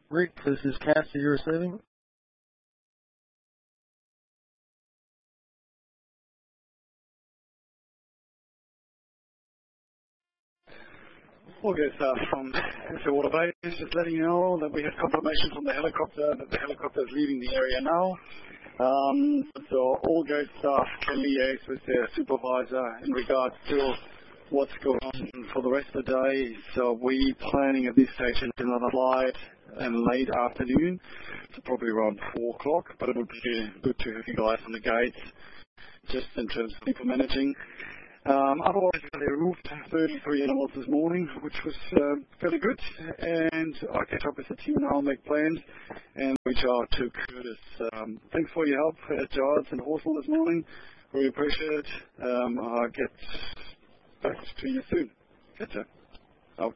Rick, this is Cass. Are you receiving? Okay, from FA Water Base, just letting you know that we have confirmation from the helicopter that the helicopter is leaving the area now. So all gate staff can liaise with their supervisor in regards to what's going on for the rest of the day. So we planning at this station another flight and late afternoon, so probably around 4 o'clock, but it would be good to have you guys on the gates just in terms of people managing. Otherwise, they removed 33 animals this morning, which was fairly good. And I'll catch up with the team now, make plans, and reach out to Curtis. Thanks for your help at Jards and Horsell this morning. Really appreciate it. I'll get back to you soon. Catch ya. Out.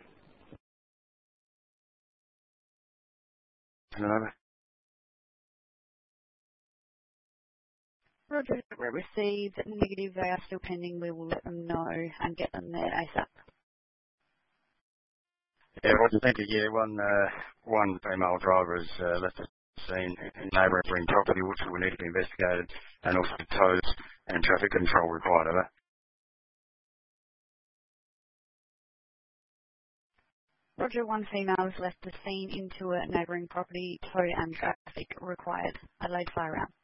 Roger, we received negative. They are still pending. We will let them know and get them there ASAP. Yeah, Roger, thank you. Yeah, one female driver has left the scene in neighbouring property, which will need to be investigated, and also tows and traffic control required. Over. Roger, one female has left the scene into a neighbouring property. Tow and traffic required. Adelaide Fire Round.